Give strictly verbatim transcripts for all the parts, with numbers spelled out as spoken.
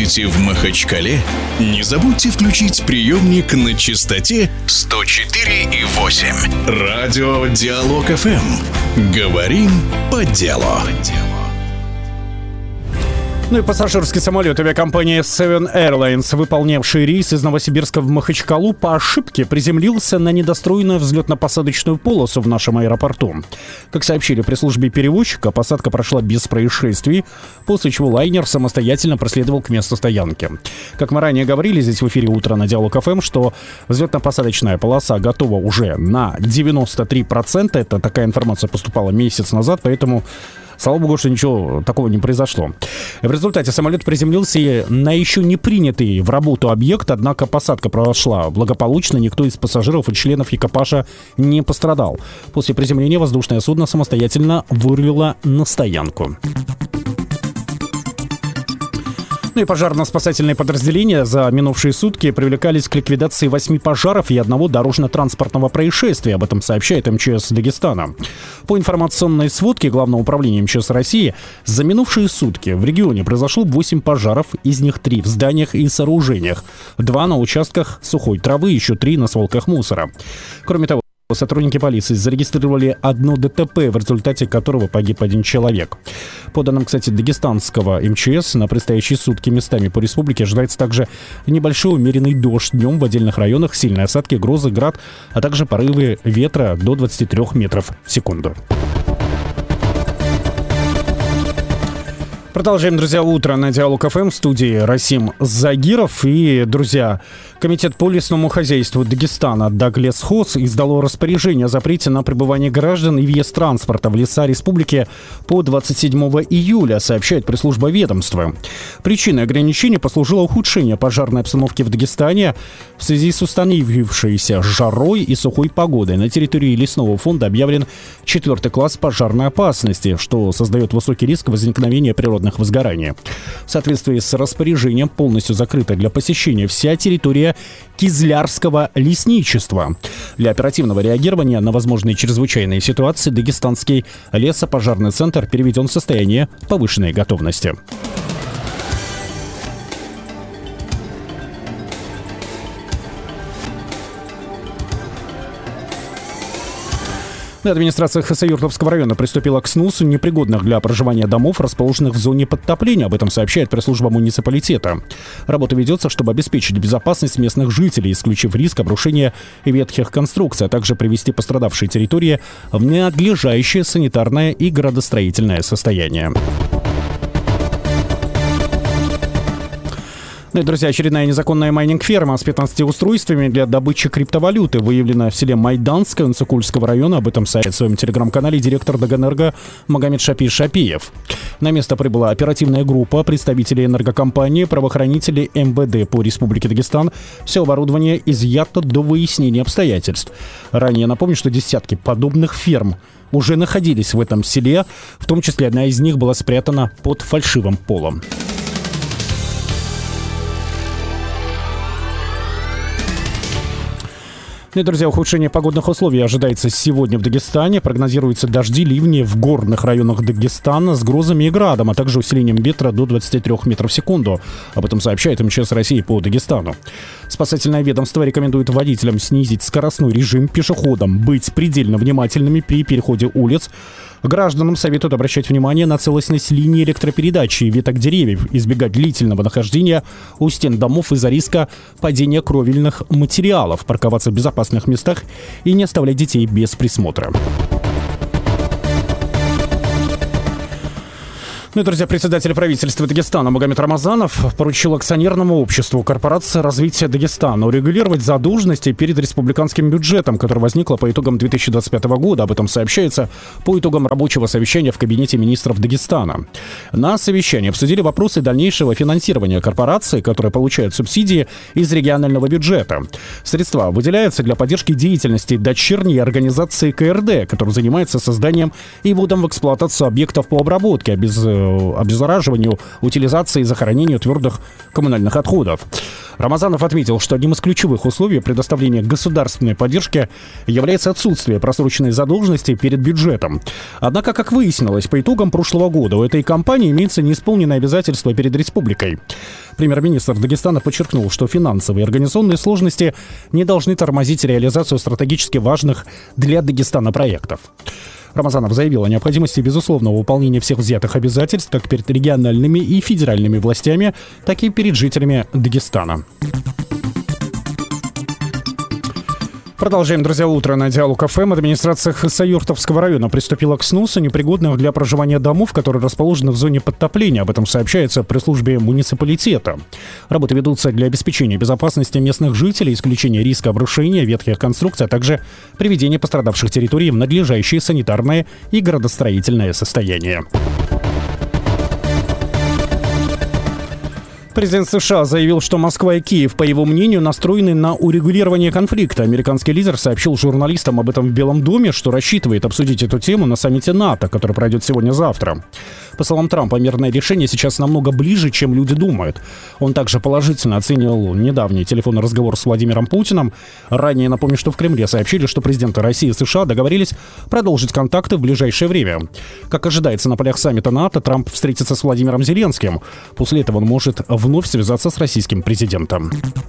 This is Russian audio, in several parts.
будете в Махачкале, не забудьте включить приемник на частоте сто четыре и восемь. Радио Диалог эф эм. Говорим по делу. Ну и пассажирский самолет авиакомпании Seven Airlines, выполнявший рейс из Новосибирска в Махачкалу, по ошибке приземлился на недостроенную взлетно-посадочную полосу в нашем аэропорту. Как сообщили при службе перевозчика, посадка прошла без происшествий, после чего лайнер самостоятельно проследовал к месту стоянки. Как мы ранее говорили здесь в эфире «Утро» на Диалог эф эм, что взлетно-посадочная полоса готова уже на девяносто три процента. Это такая информация поступала месяц назад, поэтому... Слава богу, что ничего такого не произошло. В результате самолет приземлился на еще не принятый в работу объект, однако посадка прошла благополучно, никто из пассажиров и членов экипажа не пострадал. После приземления воздушное судно самостоятельно вырулило на стоянку. Ну и пожарно-спасательные подразделения за минувшие сутки привлекались к ликвидации восьми пожаров и одного дорожно-транспортного происшествия. Об этом сообщает эм че эс Дагестана. По информационной сводке Главного управления эм че эс России, за минувшие сутки в регионе произошло восемь пожаров, из них три в зданиях и сооружениях, два на участках сухой травы, еще три на свалках мусора. Кроме того, сотрудники полиции зарегистрировали одно дэ тэ пэ, в результате которого погиб один человек. По данным, кстати, дагестанского эм че эс, на предстоящие сутки местами по республике ожидается также небольшой умеренный дождь. Днем в отдельных районах сильные осадки, грозы, град, а также порывы ветра до двадцати трёх метров в секунду. Продолжаем, друзья, утро на Диалог эф эм, в студии Расим Загиров. И, друзья, Комитет по лесному хозяйству Дагестана Даглесхоз издало распоряжение о запрете на пребывание граждан и въезд транспорта в леса республики по двадцать седьмого июля, сообщает пресс-служба ведомства. Причиной ограничения послужило ухудшение пожарной обстановки в Дагестане в связи с установившейся жарой и сухой погодой. На территории лесного фонда объявлен четвертый класс пожарной опасности, что создает высокий риск возникновения природных возгораний. В соответствии с распоряжением полностью закрыта для посещения вся территория Кизлярского лесничества. Для оперативного реагирования на возможные чрезвычайные ситуации Дагестанский лесопожарный центр переведен в состояние повышенной готовности. Администрация Хасавюртовского района приступила к сносу непригодных для проживания домов, расположенных в зоне подтопления. Об этом сообщает пресс-служба муниципалитета. Работа ведется, чтобы обеспечить безопасность местных жителей, исключив риск обрушения ветхих конструкций, а также привести пострадавшие территории в надлежащее санитарное и градостроительное состояние. Ну и, друзья, очередная незаконная майнинг-ферма с пятнадцатью устройствами для добычи криптовалюты выявлена в селе Майданское Инсыкульского района. Об этом сообщает в своем телеграм-канале директор Дагэнерго Магомед Шапи Шапиев. На место прибыла оперативная группа представителей энергокомпании, правоохранителей эм вэ дэ по Республике Дагестан. Все оборудование изъято до выяснения обстоятельств. Ранее напомню, что десятки подобных ферм уже находились в этом селе. В том числе одна из них была спрятана под фальшивым полом. Ну и, друзья, ухудшение погодных условий ожидается сегодня в Дагестане. Прогнозируются дожди, ливни в горных районах Дагестана с грозами и градом, а также усилением ветра до двадцати трёх метров в секунду. Об этом сообщает эм че эс России по Дагестану. Спасательное ведомство рекомендует водителям снизить скоростной режим, пешеходам быть предельно внимательными при переходе улиц. Гражданам советуют обращать внимание на целостность линии электропередачи и веток деревьев, избегать длительного нахождения у стен домов из-за риска падения кровельных материалов, парковаться в безопасных местах и не оставлять детей без присмотра. Ну и, друзья, председатель правительства Дагестана Магомед Рамазанов поручил акционерному обществу корпорации развития Дагестана урегулировать задолженности перед республиканским бюджетом, которая возникла по итогам две тысячи двадцать пятого года. Об этом сообщается по итогам рабочего совещания в кабинете министров Дагестана. На совещании обсудили вопросы дальнейшего финансирования корпорации, которые получают субсидии из регионального бюджета. Средства выделяются для поддержки деятельности дочерней организации ка эр дэ, которая занимается созданием и вводом в эксплуатацию объектов по обработке э, обеззараживанию, утилизации и захоронению твердых коммунальных отходов. Рамазанов отметил, что одним из ключевых условий предоставления государственной поддержки является отсутствие просроченной задолженности перед бюджетом. Однако, как выяснилось, по итогам прошлого года у этой компании имеется неисполненное обязательство перед республикой. Премьер-министр Дагестана подчеркнул, что финансовые и организационные сложности не должны тормозить реализацию стратегически важных для Дагестана проектов. Рамазанов заявил о необходимости безусловного выполнения всех взятых обязательств как перед региональными и федеральными властями, так и перед жителями Дагестана. Продолжаем, друзья, утро на Диалог ФМ. Администрация Хасавюртовского района приступила к сносу непригодных для проживания домов, которые расположены в зоне подтопления. Об этом сообщается при службе муниципалитета. Работы ведутся для обеспечения безопасности местных жителей, исключения риска обрушения ветхих конструкций, а также приведения пострадавших территорий в надлежащее санитарное и градостроительное состояние. Президент США заявил, что Москва и Киев, по его мнению, настроены на урегулирование конфликта. Американский лидер сообщил журналистам об этом в Белом доме, что рассчитывает обсудить эту тему на саммите НАТО, который пройдет сегодня-завтра. По словам Трампа, мирное решение сейчас намного ближе, чем люди думают. Он также положительно оценил недавний телефонный разговор с Владимиром Путиным. Ранее напомню, что в Кремле сообщили, что президенты России и США договорились продолжить контакты в ближайшее время. Как ожидается, на полях саммита НАТО Трамп встретится с Владимиром Зеленским. После этого он может вновь связаться с российским президентом.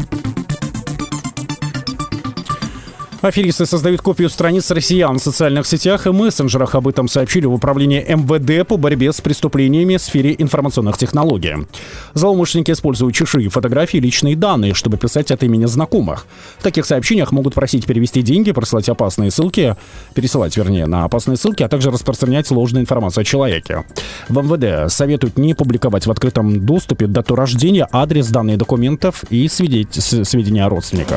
Аферисты создают копию страниц россиян в социальных сетях и мессенджерах. Об этом сообщили в управлении эм вэ дэ по борьбе с преступлениями в сфере информационных технологий. Злоумышленники используют чужие фотографии и личные данные, чтобы писать от имени знакомых. В таких сообщениях могут просить перевести деньги, присылать опасные ссылки, пересылать, вернее, на опасные ссылки, а также распространять ложную информацию о человеке. В эм вэ дэ советуют не публиковать в открытом доступе дату рождения, адрес, данные документов и сведения о родственниках.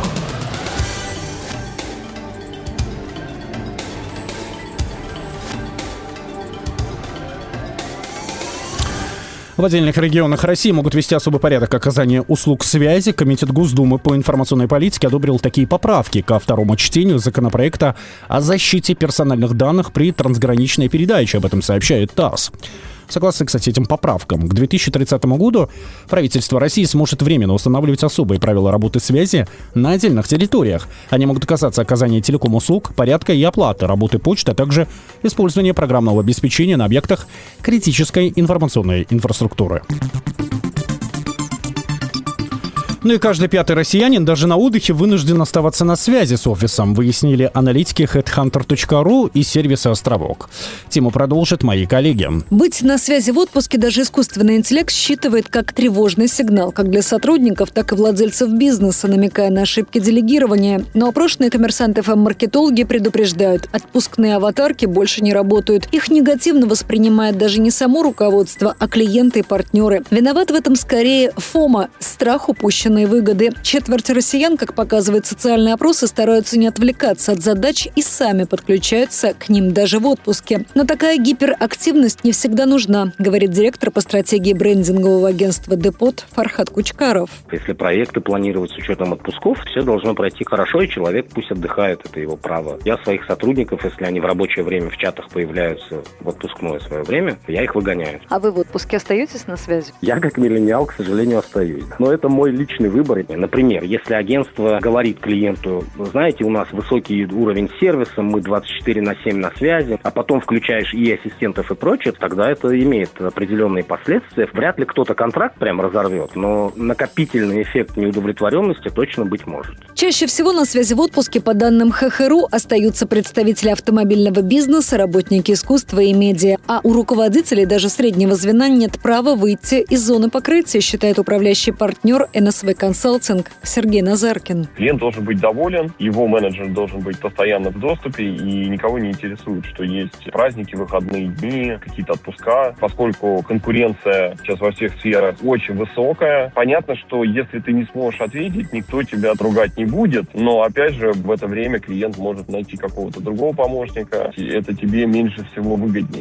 В отдельных регионах России могут ввести особый порядок оказания услуг связи. Комитет Госдумы по информационной политике одобрил такие поправки ко второму чтению законопроекта о защите персональных данных при трансграничной передаче. Об этом сообщает ТАСС. Согласно, кстати, этим поправкам, к две тысячи тридцатому году правительство России сможет временно устанавливать особые правила работы связи на отдельных территориях. Они могут касаться оказания телеком-услуг, порядка и оплаты работы почты, а также использования программного обеспечения на объектах критической информационной инфраструктуры. Ну и каждый пятый россиянин даже на отдыхе вынужден оставаться на связи с офисом, выяснили аналитики хедхантер точка ру и сервиса «Островок». Тему продолжат мои коллеги. Быть на связи в отпуске даже искусственный интеллект считывает как тревожный сигнал, как для сотрудников, так и владельцев бизнеса, намекая на ошибки делегирования. Но опрошенные «Коммерсант эф эм»-маркетологи предупреждают, отпускные аватарки больше не работают. Их негативно воспринимает даже не само руководство, а клиенты и партнеры. Виноват в этом скорее ФОМО – страх упущенного выгоды. Четверть россиян, как показывают социальные опросы, стараются не отвлекаться от задач и сами подключаются к ним даже в отпуске. Но такая гиперактивность не всегда нужна, говорит директор по стратегии брендингового агентства «Депот» Фархат Кучкаров. Если проекты планировать с учетом отпусков, все должно пройти хорошо, и человек пусть отдыхает, это его право. Я своих сотрудников, если они в рабочее время в чатах появляются в отпускное свое время, я их выгоняю. А вы в отпуске остаетесь на связи? Я, как миллениал, к сожалению, остаюсь. Но это мой личный выбор. Например, если агентство говорит клиенту, знаете, у нас высокий уровень сервиса, мы двадцать четыре на семь на связи, а потом включаешь и ассистентов и прочее, тогда это имеет определенные последствия. Вряд ли кто-то контракт прям разорвет, но накопительный эффект неудовлетворенности точно быть может. Чаще всего на связи в отпуске, по данным ха ха ру, остаются представители автомобильного бизнеса, работники искусства и медиа. А у руководителей даже среднего звена нет права выйти из зоны покрытия, считает управляющий партнер эн эс вэ Консалтинг Сергей Назаркин. Клиент должен быть доволен, его менеджер должен быть постоянно в доступе, и никого не интересует, что есть праздники, выходные дни, какие-то отпуска. Поскольку конкуренция сейчас во всех сферах очень высокая, понятно, что если ты не сможешь ответить, никто тебя отругать не будет, но опять же в это время клиент может найти какого-то другого помощника, и это тебе меньше всего выгоднее.